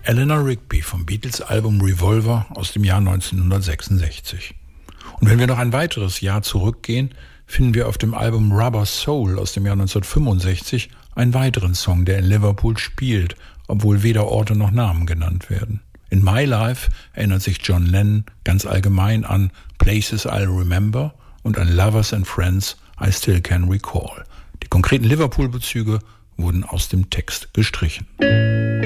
Eleanor Rigby vom Beatles-Album Revolver aus dem Jahr 1966. Und wenn wir noch ein weiteres Jahr zurückgehen, finden wir auf dem Album Rubber Soul aus dem Jahr 1965 einen weiteren Song, der in Liverpool spielt, obwohl weder Orte noch Namen genannt werden. In My Life erinnert sich John Lennon ganz allgemein an Places I'll Remember und an Lovers and Friends I Still Can Recall. Die konkreten Liverpool-Bezüge wurden aus dem Text gestrichen.